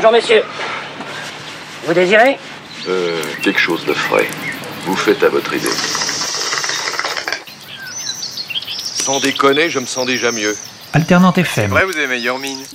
Bonjour messieurs. Vous désirez? Quelque chose de frais. Vous faites à votre idée. Sans déconner, je me sens déjà mieux. Alternante FM. Ouais, vous avez meilleure mine.